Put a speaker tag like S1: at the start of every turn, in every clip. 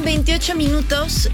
S1: 28 minutos.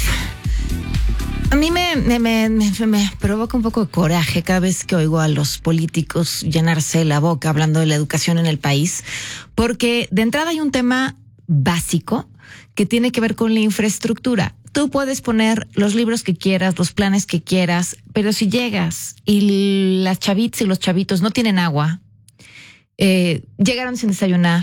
S1: A mí me provoca un poco de coraje cada vez que oigo a los políticos llenarse la boca hablando de la educación en el país, porque de entrada hay un tema básico que tiene que ver con la infraestructura. Tú puedes poner los libros que quieras, los planes que quieras, pero si llegas y las chavitas y los chavitos no tienen agua, llegaron sin desayunar,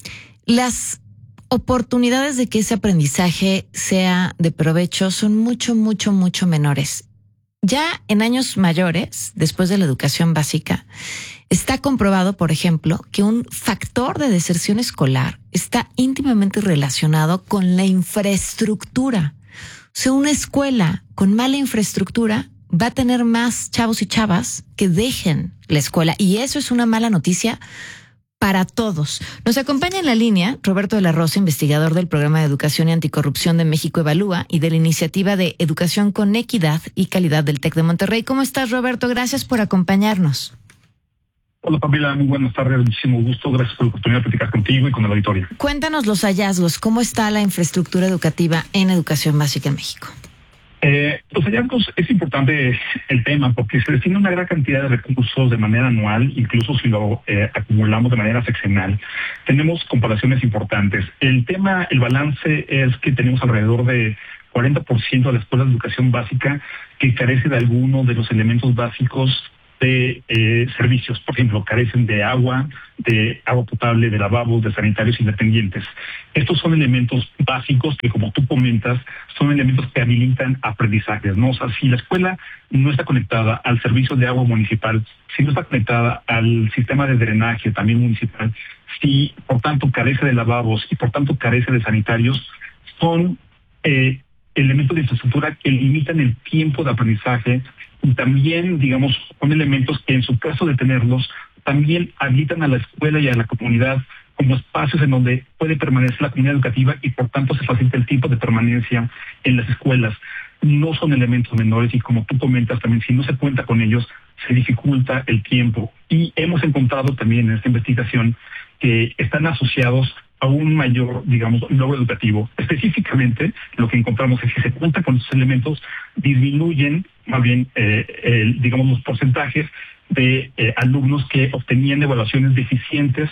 S1: las oportunidades de que ese aprendizaje sea de provecho son mucho menores. Ya en años mayores, después de la educación básica, está comprobado, por ejemplo, que un factor de deserción escolar está íntimamente relacionado con la infraestructura. O sea, una escuela con mala infraestructura va a tener más chavos y chavas que dejen la escuela. Y eso es una mala noticia para todos. Nos acompaña en la línea Roberto de la Rosa, investigador del Programa de Educación y Anticorrupción de México Evalúa y de la Iniciativa de Educación con Equidad y Calidad del TEC de Monterrey. ¿Cómo estás, Roberto? Gracias por acompañarnos.
S2: Hola, Pamela, muy buenas tardes, muchísimo gusto. Gracias por la oportunidad de platicar contigo y con el auditorio.
S1: Cuéntanos los hallazgos. ¿Cómo está la infraestructura educativa en educación básica en México?
S2: Los hallazgos, es importante el tema porque se destina una gran cantidad de recursos de manera anual, incluso si lo acumulamos de manera seccional. Tenemos comparaciones importantes. El balance es que tenemos alrededor de 40% de la escuela de educación básica que carece de alguno de los elementos básicos de servicios. Por ejemplo, carecen de agua potable, de lavabos, de sanitarios independientes. Estos son elementos básicos que, como tú comentas, son elementos que habilitan aprendizajes, ¿no? O sea, si la escuela no está conectada al servicio de agua municipal, si no está conectada al sistema de drenaje también municipal, si por tanto carece de lavabos y por tanto carece de sanitarios, son elementos de infraestructura que limitan el tiempo de aprendizaje y también, digamos, son elementos que en su caso de tenerlos, también habilitan a la escuela y a la comunidad como espacios en donde puede permanecer la comunidad educativa y por tanto se facilita el tiempo de permanencia en las escuelas. No son elementos menores y como tú comentas también, si no se cuenta con ellos, se dificulta el tiempo. Y hemos encontrado también en esta investigación que están asociados a un mayor, digamos, logro educativo. Específicamente, lo que encontramos es que se cuenta con estos elementos, disminuyen más bien, digamos, los porcentajes de alumnos que obtenían evaluaciones deficientes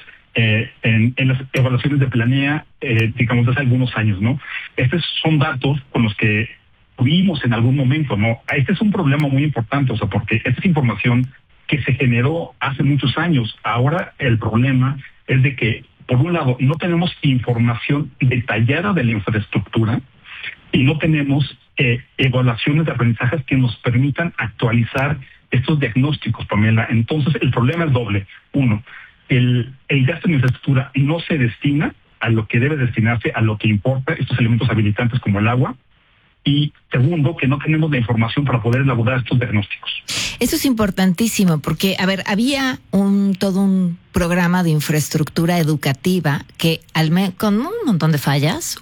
S2: en las evaluaciones de planea, digamos, desde algunos años, ¿no? Estos son datos con los que tuvimos en algún momento, ¿no? Este es un problema muy importante, o sea, porque esta es información que se generó hace muchos años. Ahora el problema es de que, por un lado, no tenemos información detallada de la infraestructura y no tenemos evaluaciones de aprendizajes que nos permitan actualizar estos diagnósticos, Pamela. Entonces, el problema es doble. Uno, el gasto en infraestructura no se destina a lo que debe destinarse, a lo que importa, estos elementos habilitantes como el agua. Y segundo, que no tenemos la información para poder elaborar estos diagnósticos.
S1: Eso es importantísimo porque, a ver, había todo un programa de infraestructura educativa que con un montón de fallas,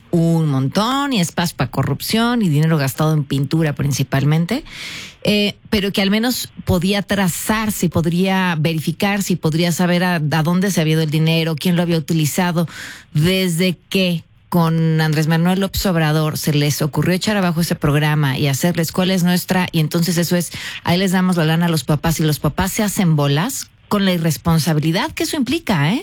S1: y espacio para corrupción y dinero gastado en pintura principalmente, pero que al menos podía trazarse, podría verificarse y podría saber a dónde se había ido el dinero, quién lo había utilizado, desde qué. Con Andrés Manuel López Obrador se les ocurrió echar abajo ese programa y hacer la escuela es nuestra, y entonces eso es, ahí les damos la lana a los papás y los papás se hacen bolas con la irresponsabilidad que eso implica,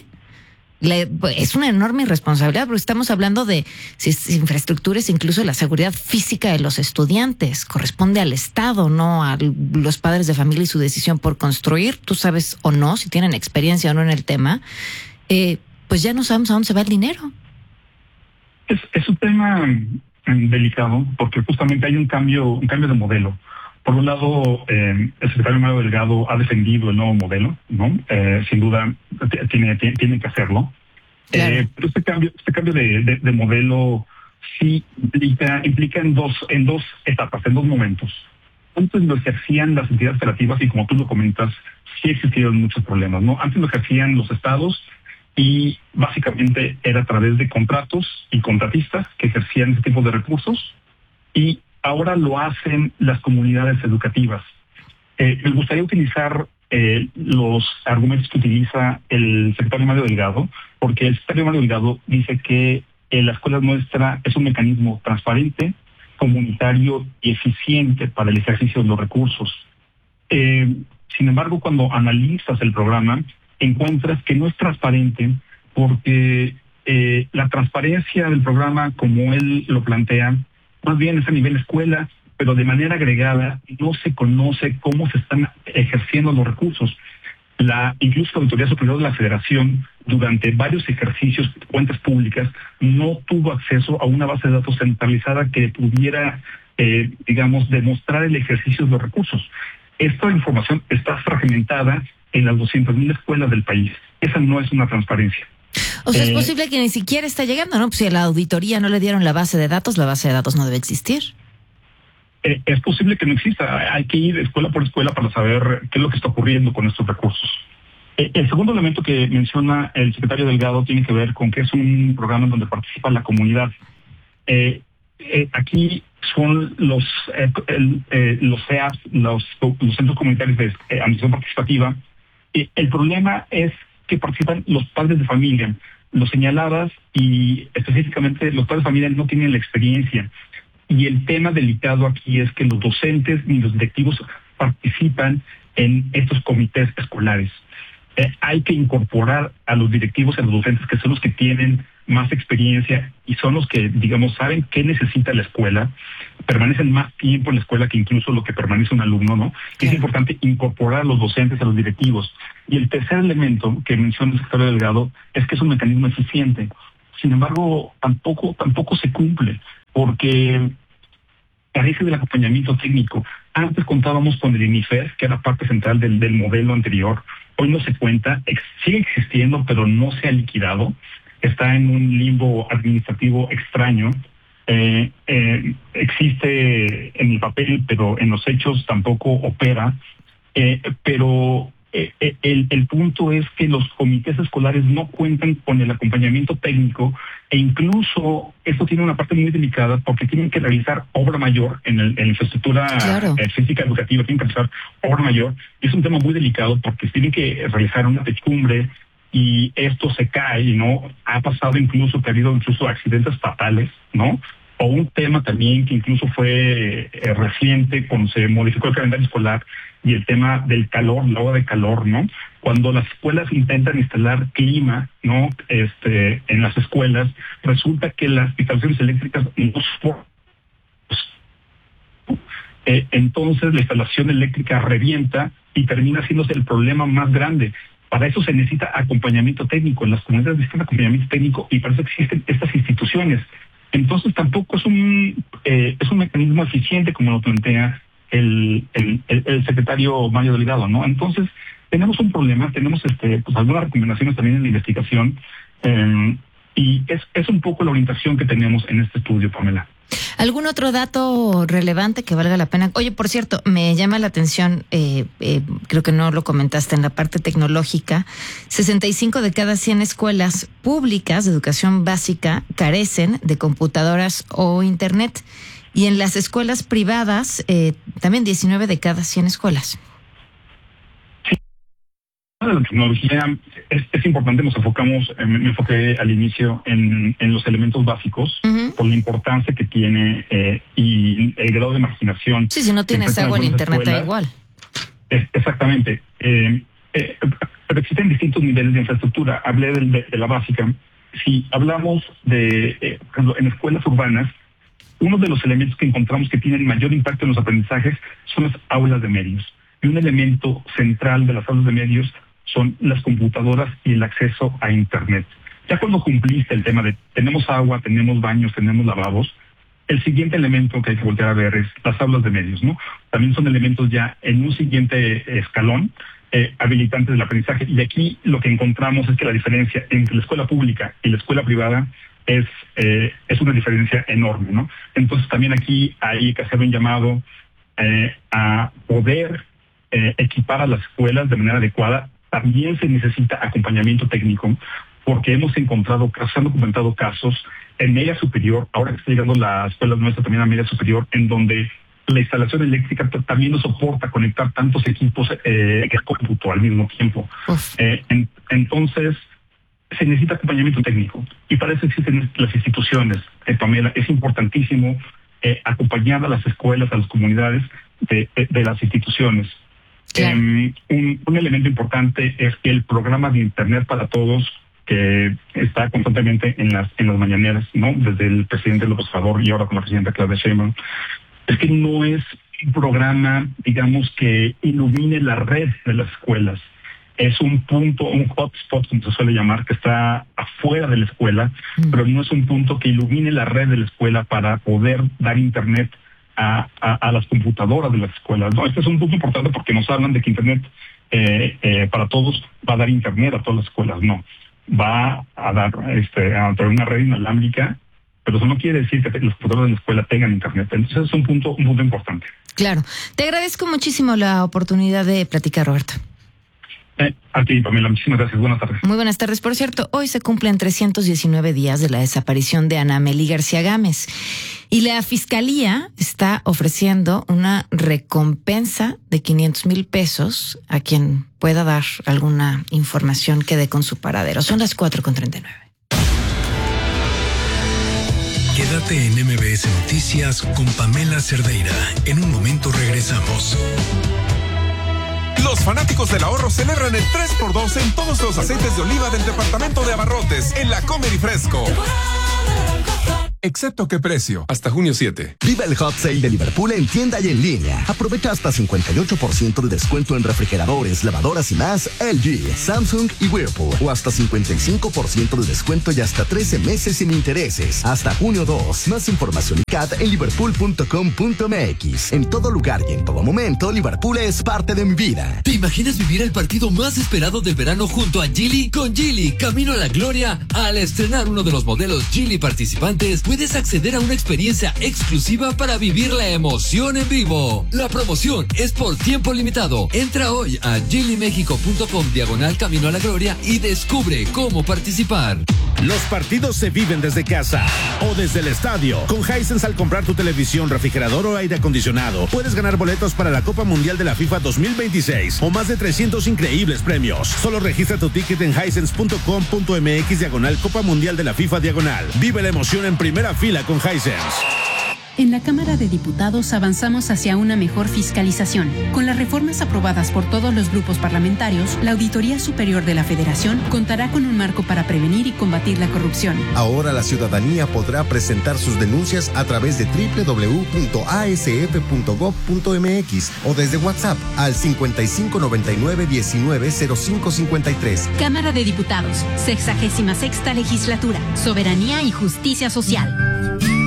S1: es una enorme irresponsabilidad porque estamos hablando de infraestructuras, incluso la seguridad física de los estudiantes. Corresponde al Estado, no a los padres de familia y su decisión por construir. Tú sabes o no, si tienen experiencia o no en el tema, pues ya no sabemos a dónde se va el dinero.
S2: Es un tema delicado porque justamente hay un cambio de modelo. Por un lado, el secretario Mario Delgado ha defendido el nuevo modelo, ¿no? Sin duda tienen que hacerlo.
S1: Claro.
S2: Pero este cambio de modelo sí implica en dos etapas, en dos momentos. Antes lo ejercían las entidades federativas y como tú lo comentas, sí existieron muchos problemas, ¿no? Antes lo ejercían los estados y básicamente era a través de contratos y contratistas que ejercían ese tipo de recursos y ahora lo hacen las comunidades educativas. Me gustaría utilizar los argumentos que utiliza el secretario Mario Delgado, porque el secretario Mario Delgado dice que la escuela nuestra es un mecanismo transparente, comunitario y eficiente para el ejercicio de los recursos. Sin embargo, cuando analizas el programa, encuentras que no es transparente porque la transparencia del programa, como él lo plantea, más bien es a nivel escuela, pero de manera agregada no se conoce cómo se están ejerciendo los recursos. Incluso la Auditoría Superior de la Federación, durante varios ejercicios de cuentas públicas, no tuvo acceso a una base de datos centralizada que pudiera, demostrar el ejercicio de los recursos. Esta información está fragmentada en las 200,000 escuelas del país. Esa no es una transparencia.
S1: O sea, es posible que ni siquiera está llegando, ¿no? Pues si a la auditoría no le dieron la base de datos no debe existir.
S2: Es posible que no exista. Hay que ir escuela por escuela para saber qué es lo que está ocurriendo con estos recursos. El segundo elemento que menciona el secretario Delgado tiene que ver con que es un programa en donde participa la comunidad. Aquí son los CEAPs, los centros comunitarios de administración participativa. El problema es que participan los padres de familia. Lo señalabas, y específicamente los padres de familia no tienen la experiencia. Y el tema delicado aquí es que los docentes ni los directivos participan en estos comités escolares. Hay que incorporar a los directivos y a los docentes, que son los que tienen más experiencia y son los que, saben qué necesita la escuela, permanecen más tiempo en la escuela que incluso lo que permanece un alumno, ¿no? Es importante incorporar a los docentes, a los directivos. Y el tercer elemento que menciona el secretario Delgado es que es un mecanismo eficiente. Sin embargo, tampoco se cumple, porque carece del acompañamiento técnico. Antes contábamos con el INIFED, que era parte central del modelo anterior. Hoy no se cuenta, sigue existiendo, pero no se ha liquidado. Está en un limbo administrativo extraño. Existe en el papel, pero en los hechos tampoco opera. Pero el punto es que los comités escolares no cuentan con el acompañamiento técnico, e incluso esto tiene una parte muy delicada porque tienen que realizar obra mayor en la infraestructura física educativa, tienen que realizar obra mayor. Es un tema muy delicado porque tienen que realizar una techumbre y esto se cae, ¿no? Ha pasado incluso que ha habido accidentes fatales, ¿no? O un tema también que incluso fue reciente cuando se modificó el calendario escolar, y el tema del calor, la ola de calor, ¿no? Cuando las escuelas intentan instalar clima, ¿no? En las escuelas, resulta que las instalaciones eléctricas no soportan. Entonces la instalación eléctrica revienta y termina haciéndose el problema más grande. Para eso se necesita acompañamiento técnico. En las comunidades necesitan acompañamiento técnico y para eso existen estas instituciones. Entonces tampoco es un mecanismo eficiente como lo plantea el secretario Mario Delgado, ¿no? Entonces tenemos un problema, tenemos algunas recomendaciones también en la investigación, y es un poco la orientación que tenemos en este estudio, Pamela.
S1: ¿Algún otro dato relevante que valga la pena? Oye, por cierto, me llama la atención, creo que no lo comentaste en la parte tecnológica, 65 de cada 100 escuelas públicas de educación básica carecen de computadoras o internet. Y en las escuelas privadas, también 19 de cada 100 escuelas.
S2: Sí, la tecnología es importante. Me enfoqué al inicio en los elementos básicos, por la importancia que tiene y el grado de marginación.
S1: Sí, si no tienes agua en internet da igual.
S2: Exactamente. Pero existen distintos niveles de infraestructura. Hablé de la básica. Si hablamos de, por ejemplo, en escuelas urbanas, uno de los elementos que encontramos que tienen mayor impacto en los aprendizajes son las aulas de medios. Y un elemento central de las aulas de medios son las computadoras y el acceso a internet. Ya cuando cumpliste el tema de tenemos agua, tenemos baños, tenemos lavabos, el siguiente elemento que hay que voltear a ver es las aulas de medios, ¿no? También son elementos ya en un siguiente escalón, habilitantes del aprendizaje. Y aquí lo que encontramos es que la diferencia entre la escuela pública y la escuela privada es una diferencia enorme, ¿no? Entonces también aquí hay que hacer un llamado a poder equipar a las escuelas de manera adecuada. También se necesita acompañamiento técnico, porque hemos encontrado, se han documentado casos en media superior, ahora que está llegando la escuela nuestra también a media superior, en donde la instalación eléctrica también no soporta conectar tantos equipos que cómputo al mismo tiempo. Entonces, se necesita acompañamiento técnico y para eso existen las instituciones. Pamela, es importantísimo acompañar a las escuelas, a las comunidades de las instituciones. Claro. Un elemento importante es que el programa de Internet para Todos, que está constantemente en las mañaneras, ¿no? Desde el presidente López Obrador y ahora con la presidenta Claudia Sheinbaum, es que no es un programa, digamos, que ilumine la red de las escuelas. Es un punto, un hotspot, como se suele llamar, que está afuera de la escuela, pero no es un punto que ilumine la red de la escuela para poder dar Internet a las computadoras de las escuelas. No, este es un punto importante porque nos hablan de que Internet para todos va a dar Internet a todas las escuelas. No, va a dar a través de una red inalámbrica, pero eso no quiere decir que los computadores de la escuela tengan Internet. Entonces es un punto importante.
S1: Claro. Te agradezco muchísimo la oportunidad de platicar, Roberto.
S2: A ti, Pamela, muchísimas gracias. Buenas tardes.
S1: Muy buenas tardes. Por cierto, hoy se cumplen 319 días de la desaparición de Ana Amelí García Gámez y la Fiscalía está ofreciendo una recompensa de 500,000 pesos a quien pueda dar alguna información que dé con su paradero. Son las 4:39.
S3: Quédate en MBS Noticias con Pamela Cerdeira. En un momento regresamos.
S4: Los fanáticos del ahorro celebran el 3x2 en todos los aceites de oliva del departamento de abarrotes en la Comer y Fresco. Excepto qué precio, hasta junio 7.
S5: Viva el Hot Sale de Liverpool en tienda y en línea. Aprovecha hasta 58% de descuento en refrigeradores, lavadoras y más LG, Samsung y Whirlpool. O hasta 55% de descuento y hasta 13 meses sin intereses. Hasta junio 2. Más información y CAT en liverpool.com.mx. En todo lugar y en todo momento, Liverpool es parte de mi vida.
S6: ¿Te imaginas vivir el partido más esperado del verano junto a Geely? Con Geely, camino a la gloria. Al estrenar uno de los modelos Geely participantes, puedes acceder a una experiencia exclusiva para vivir la emoción en vivo. La promoción es por tiempo limitado. Entra hoy a geelymexico.com/camino a la gloria y descubre cómo participar.
S7: Los partidos se viven desde casa o desde el estadio. Con Hisense, al comprar tu televisión, refrigerador o aire acondicionado, puedes ganar boletos para la Copa Mundial de la FIFA 2026 o más de 300 increíbles premios. Solo registra tu ticket en hisense.com.mx/Copa Mundial de la FIFA /. Vive la emoción en primera fila con Hisense.
S8: En la Cámara de Diputados avanzamos hacia una mejor fiscalización. Con las reformas aprobadas por todos los grupos parlamentarios, la Auditoría Superior de la Federación contará con un marco para prevenir y combatir la corrupción.
S9: Ahora la ciudadanía podrá presentar sus denuncias a través de www.asf.gov.mx o desde WhatsApp al 5599-190553.
S8: Cámara de Diputados, 66ª Legislatura, Soberanía y Justicia Social.